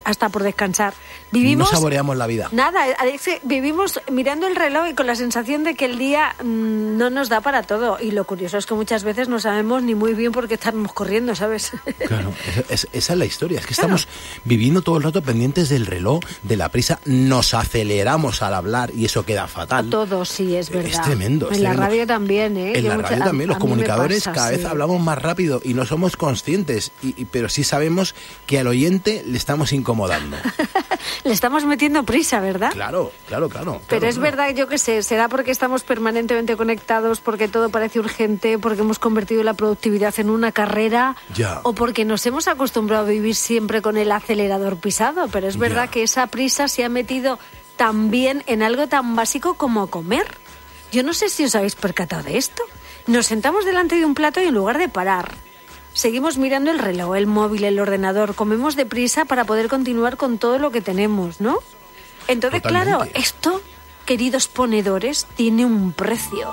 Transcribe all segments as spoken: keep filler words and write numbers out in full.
hasta por descansar. Vivimos, no saboreamos la vida. Nada, es que vivimos mirando el reloj y con la sensación de que el día mmm, no nos da para todo. Y lo curioso es que muchas veces no sabemos ni muy bien por qué estamos corriendo, ¿sabes? Claro, es, es, esa es la historia. Es que claro. estamos viviendo todo el rato pendientes del reloj, de la prisa. Nos aceleramos al hablar y eso queda fatal. Todo, sí, es verdad. Es tremendo. Es en tremendo. la radio también, ¿eh? En Yo la mucha, radio también. A, los a comunicadores pasa, cada sí. vez hablamos más rápido y no somos conscientes. Y, y, pero sí sabemos que al oyente le estamos incomodando. Le estamos metiendo prisa, ¿verdad? Claro, claro, claro. Pero claro, es claro. verdad, yo qué sé, será porque estamos permanentemente conectados, porque todo parece urgente, porque hemos convertido la productividad en una carrera, ya. o porque nos hemos acostumbrado a vivir siempre con el acelerador pisado. Pero es verdad ya. que esa prisa se ha metido también en algo tan básico como comer. Yo no sé si os habéis percatado de esto. Nos sentamos delante de un plato y en lugar de parar, seguimos mirando el reloj, el móvil, el ordenador, comemos deprisa para poder continuar con todo lo que tenemos, ¿no? Entonces, Totalmente. claro, esto, queridos ponedores, tiene un precio.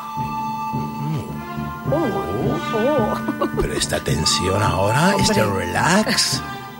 Mm. Oh, oh. Pero esta tensión ahora, Hombre. este relax...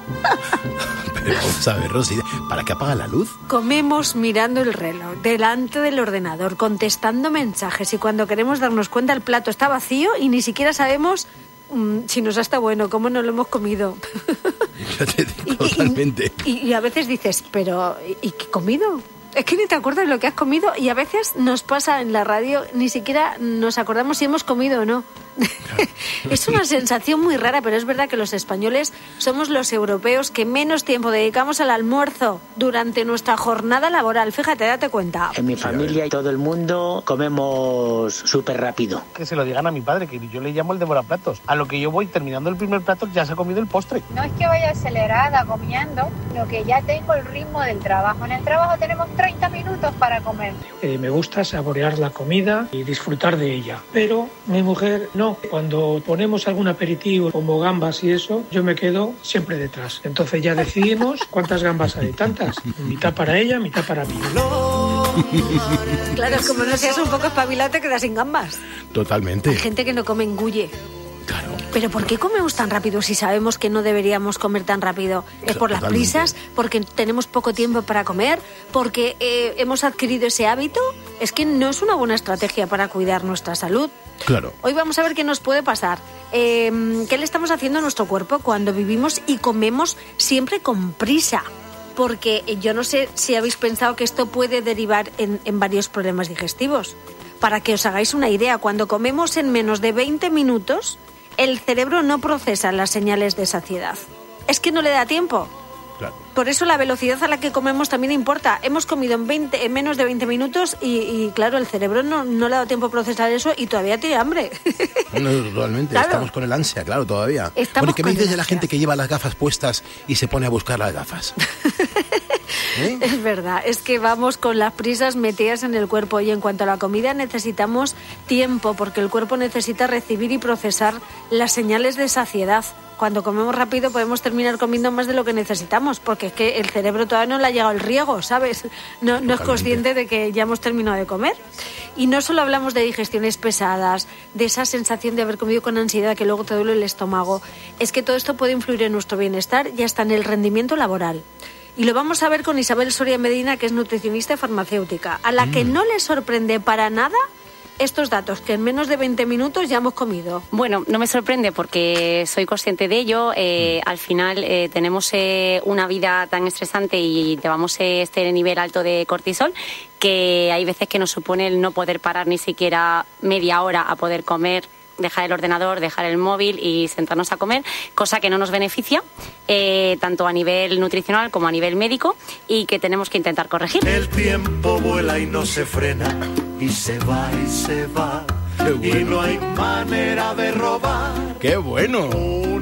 Pero vamos a ver, Rosy, ¿para qué apaga la luz? Comemos mirando el reloj, delante del ordenador, contestando mensajes y cuando queremos darnos cuenta el plato está vacío y ni siquiera sabemos mmm, si nos ha estado bueno, cómo nos lo hemos comido. Yo te digo, totalmente. Y, y, y a veces dices, pero ¿y qué he comido? Es que ni te acuerdas de lo que has comido y a veces nos pasa en la radio, ni siquiera nos acordamos si hemos comido o no. Claro. Es una sensación muy rara, pero es verdad que los españoles somos los europeos que menos tiempo dedicamos al almuerzo durante nuestra jornada laboral. Fíjate, date cuenta. En mi familia y todo el mundo comemos súper rápido. Que se lo digan a mi padre, que yo le llamo el devoraplatos. A lo que yo voy terminando el primer plato ya se ha comido el postre. No es que vaya acelerada comiendo, sino que ya tengo el ritmo del trabajo. En el trabajo tenemos treinta minutos para comer. Eh, me gusta saborear la comida y disfrutar de ella, pero mi mujer no. Cuando ponemos algún aperitivo como gambas y eso, yo me quedo siempre detrás. Entonces ya decidimos cuántas gambas hay. Tantas, mitad para ella, mitad para mí. Claro, como no seas un poco espabilado te quedas sin gambas. Totalmente. Hay gente que no come engulle. Claro. ¿Pero por qué comemos tan rápido si sabemos que no deberíamos comer tan rápido? ¿Es por las Totalmente. prisas? ¿Porque tenemos poco tiempo para comer? ¿Porque eh, hemos adquirido ese hábito? Es que no es una buena estrategia para cuidar nuestra salud. Claro. Hoy vamos a ver qué nos puede pasar. Eh, ¿Qué le estamos haciendo a nuestro cuerpo cuando vivimos y comemos siempre con prisa? Porque yo no sé si habéis pensado que esto puede derivar en, en varios problemas digestivos. Para que os hagáis una idea, cuando comemos en menos de veinte minutos, el cerebro no procesa las señales de saciedad. Es que no le da tiempo. Claro. Por eso la velocidad a la que comemos también importa. Hemos comido en, veinte, en menos de veinte minutos y, y claro, el cerebro no, no le ha dado tiempo a procesar eso y todavía tiene hambre. No, totalmente. Claro. Estamos con el ansia, claro, todavía. Estamos Bueno, ¿qué me con dices el de la ansia. gente que lleva las gafas puestas y se pone a buscar las gafas? ¿Eh? Es verdad, es que vamos con las prisas metidas en el cuerpo y en cuanto a la comida necesitamos tiempo porque el cuerpo necesita recibir y procesar las señales de saciedad. Cuando comemos rápido podemos terminar comiendo más de lo que necesitamos porque es que el cerebro todavía no le ha llegado el riego, ¿sabes? No, no es consciente de que ya hemos terminado de comer. Y no solo hablamos de digestiones pesadas, de esa sensación de haber comido con ansiedad que luego te duele el estómago, es que todo esto puede influir en nuestro bienestar y hasta en el rendimiento laboral. Y lo vamos a ver con Isabel Soria Medina, que es nutricionista y farmacéutica, a la que no le sorprende para nada estos datos, que en menos de veinte minutos ya hemos comido. Bueno, no me sorprende porque soy consciente de ello. Eh, al final eh, tenemos eh, una vida tan estresante y llevamos eh, este nivel alto de cortisol que hay veces que nos supone el no poder parar ni siquiera media hora a poder comer, dejar el ordenador, dejar el móvil y sentarnos a comer, cosa que no nos beneficia, eh, tanto a nivel nutricional como a nivel médico, y que tenemos que intentar corregir. El tiempo vuela y no se frena, y se va y se va, Qué bueno. y no hay manera de robar. ¡Qué bueno!